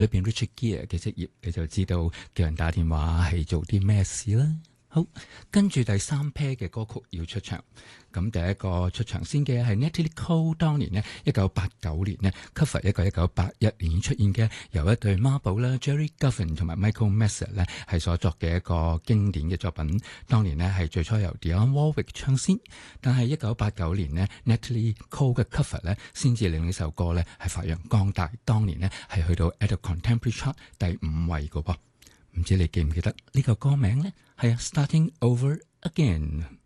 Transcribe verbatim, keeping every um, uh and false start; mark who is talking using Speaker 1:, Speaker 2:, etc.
Speaker 1: 裏邊 Richard Gere 嘅職業，你就知道叫人打電話係做啲咩事啦。好，跟住第三 pair 嘅歌曲要出場。咁第一個出場先嘅係 Natalie Cole， 當年呢一九八九年呢 cover 一個一九八一年出現嘅由一對孖寶啦 Jerry Goffin 同埋 Michael Messer 呢係所作嘅一個經典嘅作品。當年呢係最初由 Dionne Warwick 唱先，但係一九八九年呢 Natalie Cole 嘅 cover 呢先至令呢首歌呢係發揚光大。當年呢係去到 at the Contemporary Chart 第五位嘅噃。唔知你記唔記得呢個歌名呢？係啊，Starting Over Again。